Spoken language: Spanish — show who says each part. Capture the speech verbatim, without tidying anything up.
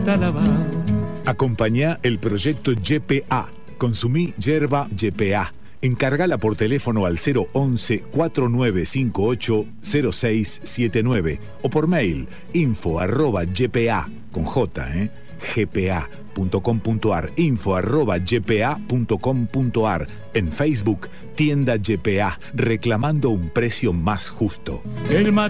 Speaker 1: Talabán.
Speaker 2: Acompañá el proyecto Y P A. Consumí yerba Y P A. Encargala por teléfono al cero once, cuatro nueve cinco ocho, cero seis siete nueve o por mail info arroba ypa con J, ¿eh? gpa.com.ar, info arroba ypa.com.ar, en Facebook, tienda Y P A, reclamando un precio más justo.
Speaker 1: El mate